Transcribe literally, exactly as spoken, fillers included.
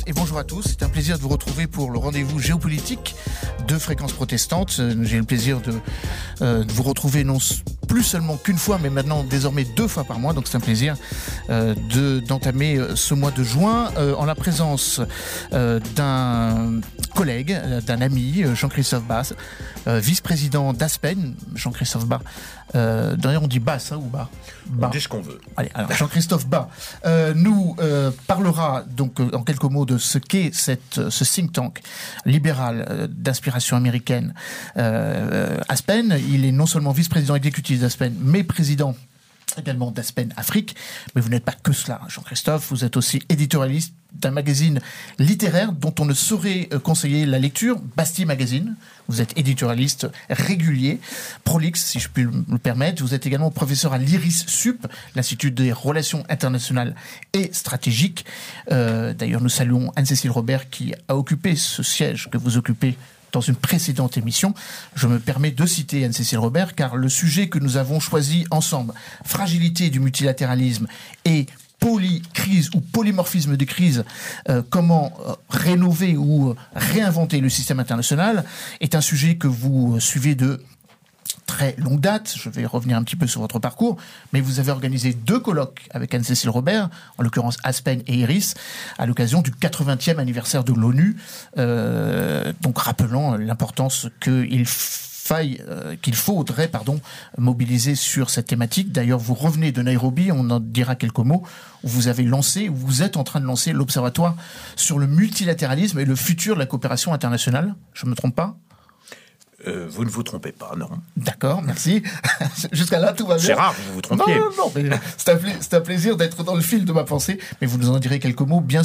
et bonjour à tous. C'est un plaisir de vous retrouver pour le rendez-vous géopolitique de Fréquence Protestante. J'ai le plaisir de, euh, de vous retrouver non plus seulement qu'une fois, mais maintenant désormais deux fois par mois. Donc c'est un plaisir euh, de, d'entamer ce mois de juin euh, en la présence euh, d'un collègue, d'un ami, Jean-Christophe Bas, euh, vice-président d'Aspen. Jean-Christophe Bas. Euh, d'ailleurs, on dit Bas hein, ou Bas. On dit ce qu'on veut. Allez, alors Jean-Christophe Bas euh, nous euh, parlera donc euh, en quelques mots de ce qu'est cette, ce think tank libéral euh, d'inspiration américaine euh, Aspen. Il est non seulement vice-président exécutif d'Aspen, mais président également d'Aspen Afrique. Mais vous n'êtes pas que cela, Jean-Christophe. Vous êtes aussi éditorialiste d'un magazine littéraire dont on ne saurait conseiller la lecture, Bastille Magazine. Vous êtes éditorialiste régulier, prolixe, si je puis me permettre. Vous êtes également professeur à l'IRIS Sup, l'Institut des Relations Internationales et Stratégiques. Euh, d'ailleurs, nous saluons Anne-Cécile Robert qui a occupé ce siège que vous occupez dans une précédente émission. Je me permets de citer Anne-Cécile Robert, car le sujet que nous avons choisi ensemble, fragilité du multilatéralisme et polycrise ou polymorphisme de crise, euh, comment euh, rénover ou euh, réinventer le système international, est un sujet que vous euh, suivez de très longue date. Je vais revenir un petit peu sur votre parcours, mais vous avez organisé deux colloques avec Anne-Cécile Robert, en l'occurrence Aspen et Iris, à l'occasion du quatre-vingtième anniversaire de l'ONU, euh, donc rappelant l'importance qu'il faille, euh, qu'il faudrait pardon, mobiliser sur cette thématique. D'ailleurs, vous revenez de Nairobi, on en dira quelques mots, où vous avez lancé, où vous êtes en train de lancer l'Observatoire sur le multilatéralisme et le futur de la coopération internationale. Je ne me trompe pas ? Euh, vous ne vous trompez pas, non. D'accord, merci. Jusqu'à là, tout va bien. C'est rare que vous vous trompiez. Non, non, non, mais c'est un, pla- c'est un plaisir d'être dans le fil de ma pensée, mais vous nous en direz quelques mots, bien